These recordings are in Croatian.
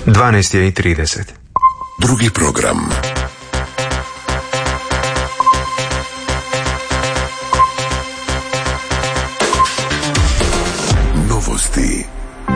12:30. Drugi program. Novosti.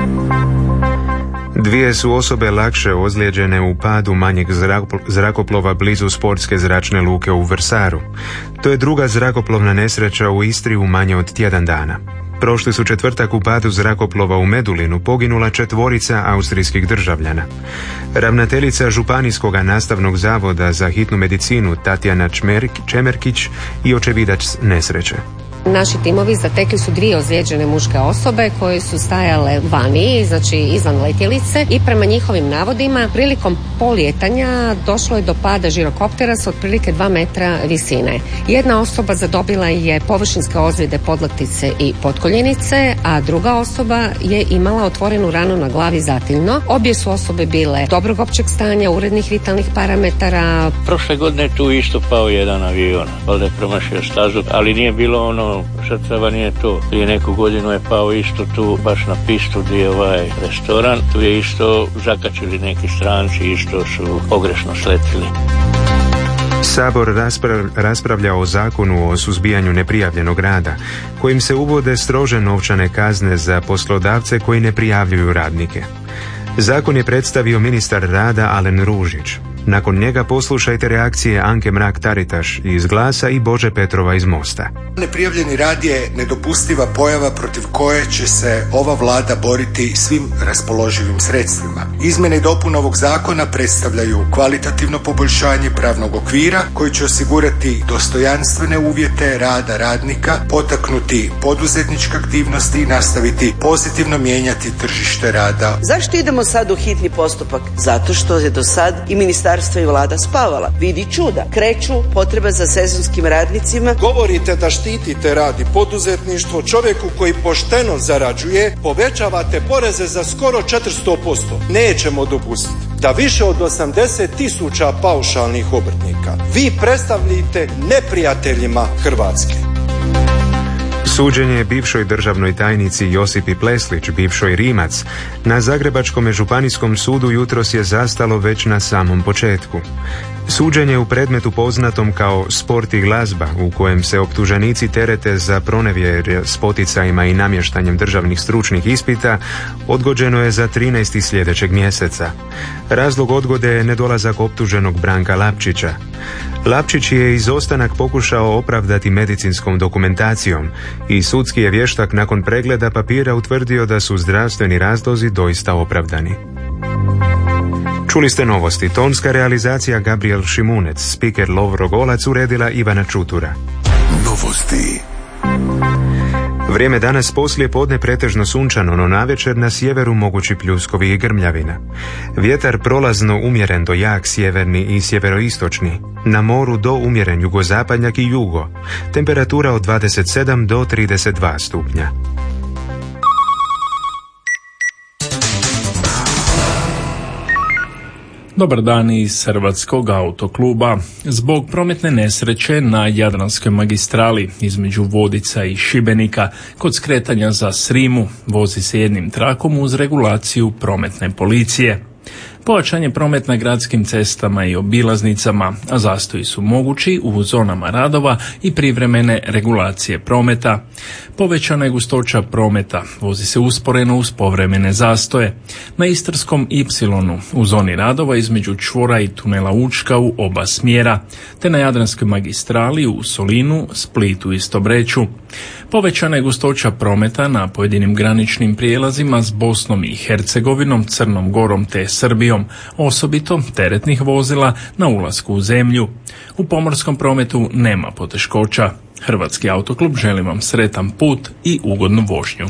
Dvije su osobe lakše ozlijeđene u padu manjeg zrakoplova blizu sportske zračne luke u Vrsaru. To je druga zrakoplovna nesreća u Istri u manje od tjedan dana. Prošli su četvrtak u padu zrakoplova u Medulinu poginula 4 austrijskih državljana. Ravnateljica Županijskog nastavnog zavoda za hitnu medicinu Tatjana Čemerkić i očevidac nesreće. Naši timovi zatekli su 2 ozlijeđene muške osobe koje su stajale vani, znači izvan letjelice, i prema njihovim navodima prilikom polijetanja došlo je do pada žirokoptera s otprilike 2 metra visine. Jedna osoba zadobila je površinske ozljede podlaktice i potkoljenice, a druga osoba je imala otvorenu ranu na glavi zatiljno. Obje su osobe bile dobrog općeg stanja, urednih vitalnih parametara. Prošle godine tu isto pao jedan avion, valjda je promašio stazu, ali nije bilo ono žrtava, nije to. Prije neku godinu je pao isto tu baš na pistu gdje je ovaj restoran. Tu je isto zakačili neki stranci, isto su pogrešno sletili. Sabor raspravlja o zakonu o suzbijanju neprijavljenog rada, kojim se uvode strože novčane kazne za poslodavce koji ne prijavljuju radnike. Zakon je predstavio ministar rada Alen Ružić. Nakon njega poslušajte reakcije Anke Mrak-Taritaš iz Glasa i Bože Petrova iz Mosta. Neprijavljeni rad je nedopustiva pojava protiv koje će se ova vlada boriti svim raspoloživim sredstvima. Izmjene i dopune ovog zakona predstavljaju kvalitativno poboljšanje pravnog okvira koji će osigurati dostojanstvene uvjete rada radnika, potaknuti poduzetničke aktivnosti i nastaviti pozitivno mijenjati tržište rada. Zašto idemo sad u hitni postupak? Zato što je do sad i ministarstvo i vlada spavala. Vidi čuda, kreću potreba za sezonskim radnicima. Govorite da štitite rad i poduzetništvo, čovjeku koji pošteno zarađuje, povećavate poreze za skoro 400%. Nećemo dopustiti da više od 80.000 paušalnih obrtnika vi predstavljate neprijateljima Hrvatske. Suđenje bivšoj državnoj tajnici Josipi Pleslić, bivšoj Rimac, na Zagrebačkom županijskom sudu jutros je zastalo već na samom početku. Suđenje u predmetu poznatom kao Sport i glazba, u kojem se optuženici terete za pronevjere s poticajima i namještanjem državnih stručnih ispita, odgođeno je za 13. sljedećeg mjeseca. Razlog odgode je nedolazak optuženog Branka Lapčića. Lapčić je izostanak pokušao opravdati medicinskom dokumentacijom i sudski je vještak nakon pregleda papira utvrdio da su zdravstveni razlozi doista opravdani. Čuli ste novosti. Tonska realizacija Gabriel Šimunec, spiker Lovro Golac, uredila Ivana Čutura. Novosti. Vrijeme danas poslije podne pretežno sunčano, no navečer na sjeveru mogući pljuskovi i grmljavina. Vjetar prolazno umjeren do jak sjeverni i sjeveroistočni. Na moru do umjeren jugozapadnjak i jugo. Temperatura od 27 do 32 stupnja. Dobar dan iz Hrvatskog autokluba. Zbog prometne nesreće na Jadranskoj magistrali između Vodica i Šibenika kod skretanja za Srimu vozi se jednim trakom uz regulaciju prometne policije. Pojačan je promet na gradskim cestama i obilaznicama, a zastoji su mogući u zonama radova i privremene regulacije prometa. Povećana je gustoća prometa, vozi se usporeno uz povremene zastoje. Na Istarskom Y u zoni radova između čvora i tunela Učka u oba smjera, te na Jadranskoj magistrali u Solinu, Splitu i Stobreću. Povećana je gustoća prometa na pojedinim graničnim prijelazima s Bosnom i Hercegovinom, Crnom Gorom te Srbijom, osobito teretnih vozila na ulasku u zemlju. U pomorskom prometu nema poteškoća. Hrvatski autoklub želi vam sretan put i ugodnu vožnju.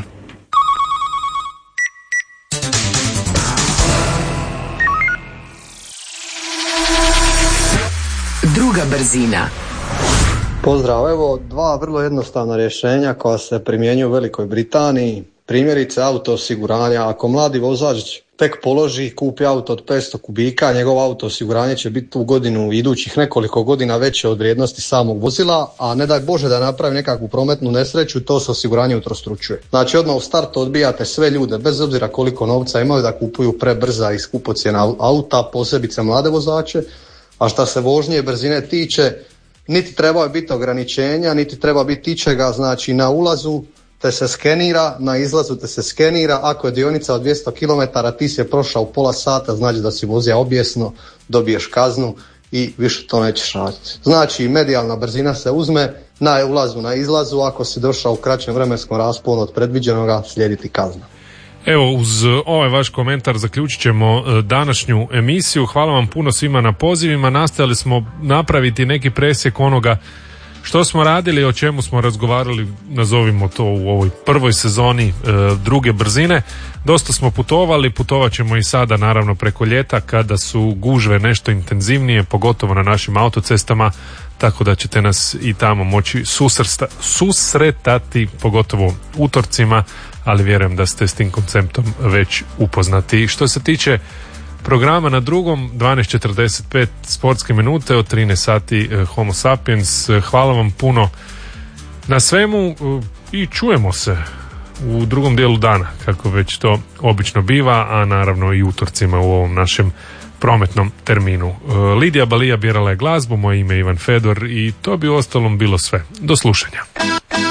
Druga brzina. Pozdrav, evo 2 vrlo jednostavna rješenja koja se primjenjuju u Velikoj Britaniji. Primjerice auto osiguranja, ako mladi vozač tek položi, kupi auto od 500 kubika, njegovo auto osiguranje će biti u godinu idućih nekoliko godina veće od vrijednosti samog vozila, a ne daj Bože da napravi nekakvu prometnu nesreću, to se osiguranje utrostručuje. Znači odmah u startu odbijate sve ljude, bez obzira koliko novca imaju, da kupuju prebrza i skupocjena auta, posebice mlade vozače. A šta se vožnje i brzine tiče, niti treba biti ograničenja, niti treba biti ičega, znači na ulazu te se skenira, na izlazu te se skenira, ako je dionica od 200 km, ti si je prošao pola sata, znači da si vozio obijesno, dobiješ kaznu i više to nećeš raditi. Znači medijalna brzina se uzme na ulazu, na izlazu, ako si došao u kraćem vremenskom rasponu od predviđenoga, slijedi ti kazna. Evo, uz ovaj vaš komentar zaključit ćemo današnju emisiju. Hvala vam puno svima na pozivima. Nastojali smo napraviti neki presjek onoga što smo radili, o čemu smo razgovarali, nazovimo to u ovoj prvoj sezoni druge brzine. Dosta smo putovali, putovat ćemo i sada naravno preko ljeta kada su gužve nešto intenzivnije, pogotovo na našim autocestama, tako da ćete nas i tamo moći susretati, pogotovo utorcima, ali vjerujem da ste s tim konceptom već upoznati. Što se tiče programa na drugom, 12:45 sportske minute, od 13 sati Homo Sapiens. Hvala vam puno na svemu i čujemo se u drugom dijelu dana, kako već to obično biva, a naravno i utorcima u ovom našem prometnom terminu. Lidija Balija birala je glazbu, moje ime je Ivan Fedor i to bi uostalom bilo sve. Do slušanja.